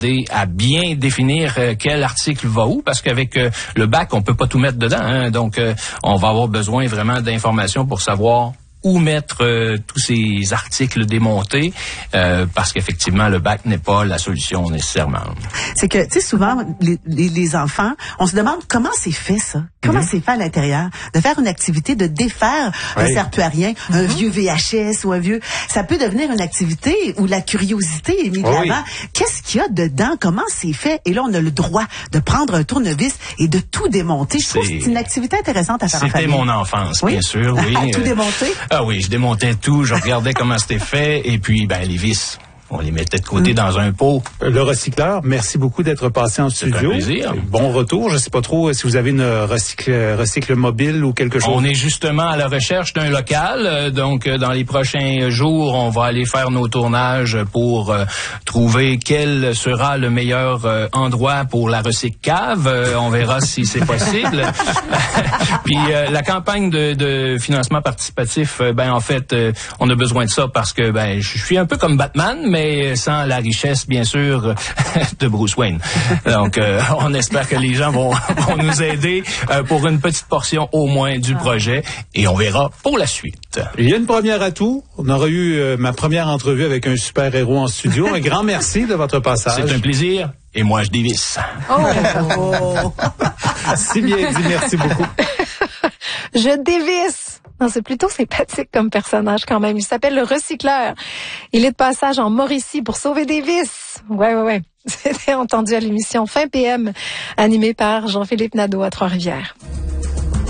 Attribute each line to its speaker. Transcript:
Speaker 1: à bien définir quel article va où, parce qu'avec le bac, on peut pas tout mettre dedans. Hein, donc, on va avoir besoin vraiment d'informations pour savoir où mettre tous ces articles démontés, parce qu'effectivement, le bac n'est pas la solution nécessairement.
Speaker 2: C'est que, tu sais, souvent, les enfants, on se demande comment c'est fait, ça. Comment c'est fait à l'intérieur? De faire une activité, de défaire un serpent-rien, un vieux VHS ou un vieux... Ça peut devenir une activité où la curiosité est mise de l'avant. Qu'est-ce qu'il y a dedans? Comment c'est fait? Et là, on a le droit de prendre un tournevis et de tout démonter. Je trouve que c'est une activité intéressante à faire en famille.
Speaker 1: C'était mon enfance, bien sûr, oui.
Speaker 2: Tout démonter?
Speaker 1: Ah oui, je démontais tout, je regardais comment c'était fait, et puis, les vis, on les mettait de côté dans un pot.
Speaker 3: Le recycleur, merci beaucoup d'être passé en studio.
Speaker 1: C'est un plaisir.
Speaker 3: Bon retour. Je sais pas trop si vous avez une recycle mobile ou quelque chose.
Speaker 1: On est justement à la recherche d'un local. Donc, dans les prochains jours, on va aller faire nos tournages pour trouver quel sera le meilleur endroit pour la recycle cave. On verra si c'est possible. Puis, la campagne de financement participatif, en fait, on a besoin de ça parce que, je suis un peu comme Batman, mais sans la richesse, bien sûr, de Bruce Wayne. Donc, on espère que les gens vont nous aider pour une petite portion au moins du projet, et on verra pour la suite.
Speaker 3: Il y a une première atout. On aura eu ma première entrevue avec un super-héros en studio. Un grand merci de votre passage.
Speaker 1: C'est un plaisir, et moi, je dévisse.
Speaker 3: Si bien dit, merci beaucoup.
Speaker 4: Je dévisse. Non, c'est plutôt sympathique comme personnage quand même. Il s'appelle le recycleur. Il est de passage en Mauricie pour sauver des vis. Ouais. C'était entendu à l'émission Fin PM, animée par Jean-Philippe Nadeau à Trois-Rivières.